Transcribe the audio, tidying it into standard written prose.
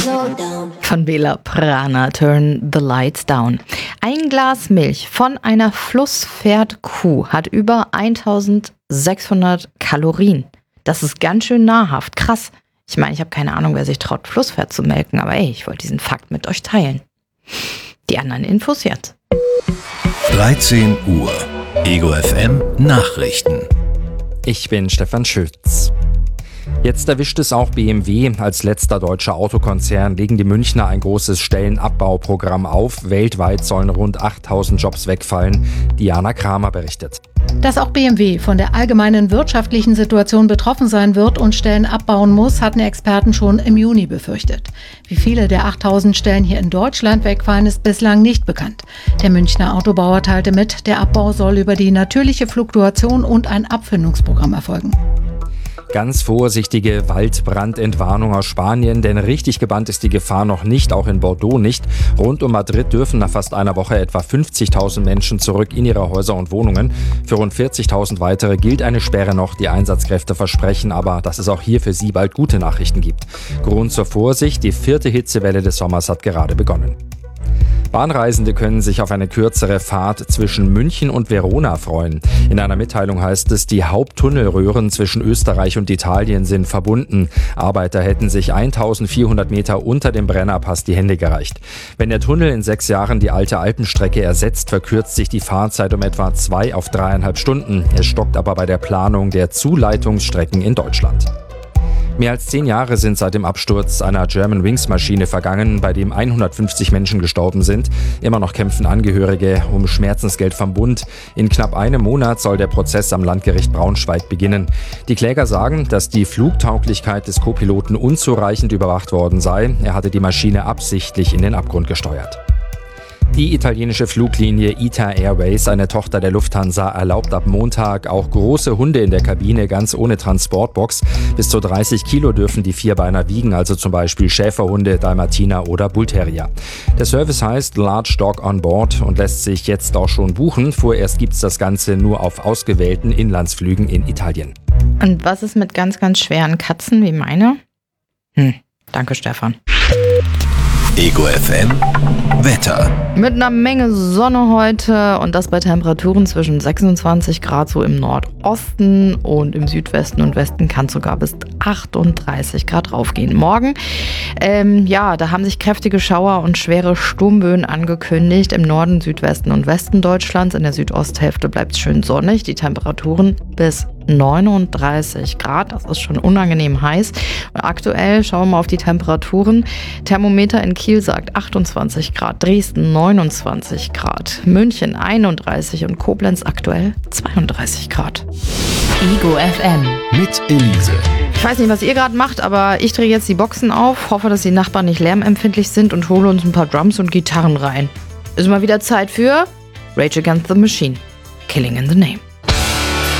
Von Bela Prana, Turn the Lights Down. Ein Glas Milch von einer Flusspferdkuh hat über 1600 Kalorien. Das ist ganz schön nahrhaft, krass. Ich meine, ich habe keine Ahnung, wer sich traut, Flusspferd zu melken, aber ich wollte diesen Fakt mit euch teilen. Die anderen Infos jetzt. 13 Uhr. Ego FM Nachrichten. Ich bin Stefan Schütz. Jetzt erwischt es auch BMW. Als letzter deutscher Autokonzern legen die Münchner ein großes Stellenabbauprogramm auf. Weltweit sollen rund 8000 Jobs wegfallen. Diana Kramer berichtet. Dass auch BMW von der allgemeinen wirtschaftlichen Situation betroffen sein wird und Stellen abbauen muss, hatten Experten schon im Juni befürchtet. Wie viele der 8000 Stellen hier in Deutschland wegfallen, ist bislang nicht bekannt. Der Münchner Autobauer teilte mit, der Abbau soll über die natürliche Fluktuation und ein Abfindungsprogramm erfolgen. Ganz vorsichtige Waldbrandentwarnung aus Spanien, denn richtig gebannt ist die Gefahr noch nicht, auch in Bordeaux nicht. Rund um Madrid dürfen nach fast einer Woche etwa 50.000 Menschen zurück in ihre Häuser und Wohnungen. Für rund 40.000 weitere gilt eine Sperre noch. Die Einsatzkräfte versprechen aber, dass es auch hier für sie bald gute Nachrichten gibt. Grund zur Vorsicht, die 4. Hitzewelle des Sommers hat gerade begonnen. Bahnreisende können sich auf eine kürzere Fahrt zwischen München und Verona freuen. In einer Mitteilung heißt es, die Haupttunnelröhren zwischen Österreich und Italien sind verbunden. Arbeiter hätten sich 1400 Meter unter dem Brennerpass die Hände gereicht. Wenn der Tunnel in 6 Jahren die alte Alpenstrecke ersetzt, verkürzt sich die Fahrzeit um etwa 2 auf 3,5 Stunden. Es stockt aber bei der Planung der Zuleitungsstrecken in Deutschland. Mehr als 10 Jahre sind seit dem Absturz einer Germanwings-Maschine vergangen, bei dem 150 Menschen gestorben sind. Immer noch kämpfen Angehörige um Schmerzensgeld vom Bund. In knapp einem Monat soll der Prozess am Landgericht Braunschweig beginnen. Die Kläger sagen, dass die Flugtauglichkeit des Co-Piloten unzureichend überwacht worden sei. Er hatte die Maschine absichtlich in den Abgrund gesteuert. Die italienische Fluglinie ITA Airways, eine Tochter der Lufthansa, erlaubt ab Montag auch große Hunde in der Kabine, ganz ohne Transportbox. Bis zu 30 Kilo dürfen die Vierbeiner wiegen, also zum Beispiel Schäferhunde, Dalmatiner oder Bullterrier. Der Service heißt Large Dog on Board und lässt sich jetzt auch schon buchen. Vorerst gibt es das Ganze nur auf ausgewählten Inlandsflügen in Italien. Und was ist mit ganz, ganz schweren Katzen wie meine? Danke, Stefan. Ego FM Wetter. Mit einer Menge Sonne heute und das bei Temperaturen zwischen 26 Grad so im Nordosten und im Südwesten und Westen kann sogar bis 38 Grad raufgehen. Morgen, da haben sich kräftige Schauer und schwere Sturmböen angekündigt im Norden, Südwesten und Westen Deutschlands. In der Südosthälfte bleibt es schön sonnig. Die Temperaturen bis 39 Grad, das ist schon unangenehm heiß. Und aktuell schauen wir mal auf die Temperaturen. Thermometer in Kiel sagt 28 Grad, Dresden 29 Grad, München 31 und Koblenz aktuell 32 Grad. Ego FM Mit Elise. Ich weiß nicht, was ihr gerade macht, aber ich drehe jetzt die Boxen auf, hoffe, dass die Nachbarn nicht lärmempfindlich sind und hole uns ein paar Drums und Gitarren rein. Ist mal wieder Zeit für Rage Against the Machine, Killing in the Name.